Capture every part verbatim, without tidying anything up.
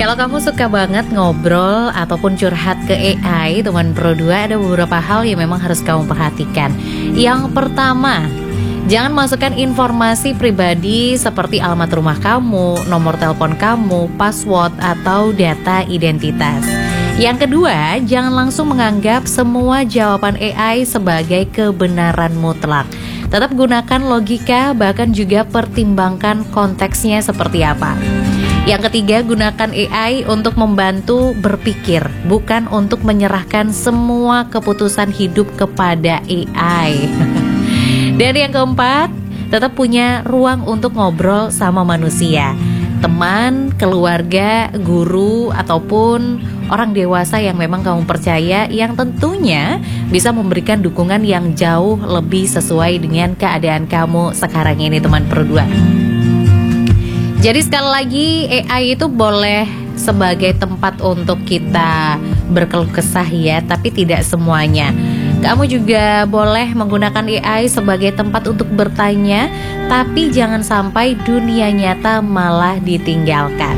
Kalau kamu suka banget ngobrol ataupun curhat ke A I, teman Pro dua, ada beberapa hal yang memang harus kamu perhatikan. Yang pertama, jangan masukkan informasi pribadi seperti alamat rumah kamu, nomor telepon kamu, password, atau data identitas. Yang kedua, jangan langsung menganggap semua jawaban A I sebagai kebenaran mutlak. Tetap gunakan logika, bahkan juga pertimbangkan konteksnya seperti apa. Yang ketiga, gunakan A I untuk membantu berpikir, bukan untuk menyerahkan semua keputusan hidup kepada A I. Dan yang keempat, tetap punya ruang untuk ngobrol sama manusia, teman, keluarga, guru, ataupun orang dewasa yang memang kamu percaya, yang tentunya bisa memberikan dukungan yang jauh lebih sesuai dengan keadaan kamu sekarang ini, teman Pro dua. Jadi sekali lagi, A I itu boleh sebagai tempat untuk kita berkeluh kesah ya, tapi tidak semuanya. Kamu juga boleh menggunakan A I sebagai tempat untuk bertanya, tapi jangan sampai dunia nyata malah ditinggalkan.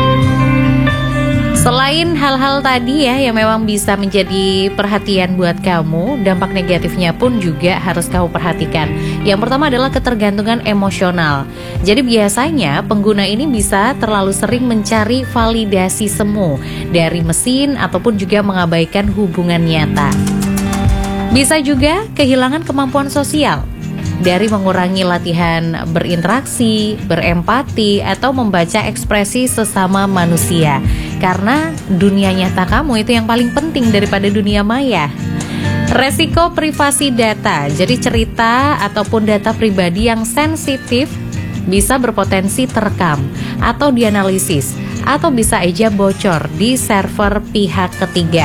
Selain hal-hal tadi ya yang memang bisa menjadi perhatian buat kamu, dampak negatifnya pun juga harus kamu perhatikan. Yang pertama adalah ketergantungan emosional. Jadi biasanya pengguna ini bisa terlalu sering mencari validasi semu dari mesin ataupun juga mengabaikan hubungan nyata. Bisa juga kehilangan kemampuan sosial dari mengurangi latihan berinteraksi, berempati, atau membaca ekspresi sesama manusia. Karena dunia nyata kamu itu yang paling penting daripada dunia maya. Resiko privasi data, jadi cerita ataupun data pribadi yang sensitif bisa berpotensi terekam atau dianalisis, atau bisa aja bocor di server pihak ketiga.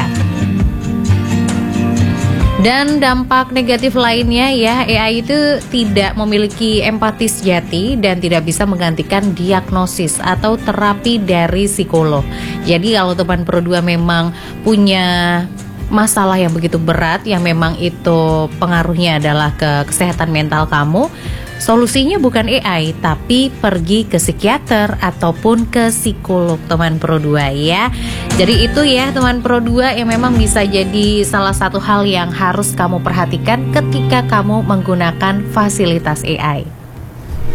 Dan dampak negatif lainnya ya, A I itu tidak memiliki empati sejati dan tidak bisa menggantikan diagnosis atau terapi dari psikolog. Jadi kalau teman Pro dua memang punya masalah yang begitu berat, yang memang itu pengaruhnya adalah ke kesehatan mental kamu, solusinya bukan A I, tapi pergi ke psikiater ataupun ke psikolog, teman Pro dua ya. Jadi itu ya teman Pro dua yang memang bisa jadi salah satu hal yang harus kamu perhatikan ketika kamu menggunakan fasilitas A I.